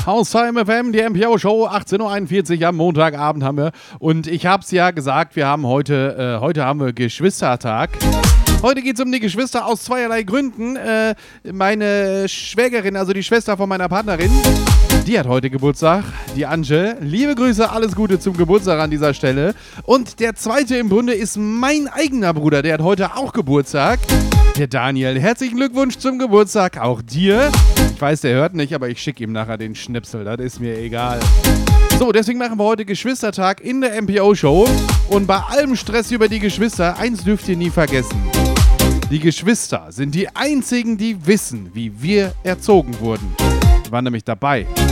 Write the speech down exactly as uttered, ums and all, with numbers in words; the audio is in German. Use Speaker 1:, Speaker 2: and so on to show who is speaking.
Speaker 1: Haustime F M, die M P O-Show, achtzehn Uhr einundvierzig am Montagabend haben wir. Und ich hab's ja gesagt, wir haben heute, äh, heute haben wir Geschwistertag. Heute geht es um die Geschwister aus zweierlei Gründen. Äh, meine Schwägerin, also die Schwester von meiner Partnerin, die hat heute Geburtstag, die Anje. Liebe Grüße, alles Gute zum Geburtstag an dieser Stelle. Und der zweite im Bunde ist mein eigener Bruder, der hat heute auch Geburtstag. Der Daniel. Herzlichen Glückwunsch zum Geburtstag, auch dir. Ich weiß, der hört nicht, aber ich schicke ihm nachher den Schnipsel, das ist mir egal. So, deswegen machen wir heute Geschwistertag in der M P O-Show. Und bei allem Stress über die Geschwister, eins dürft ihr nie vergessen. Die Geschwister sind die einzigen, die wissen, wie wir erzogen wurden. Die waren nämlich dabei.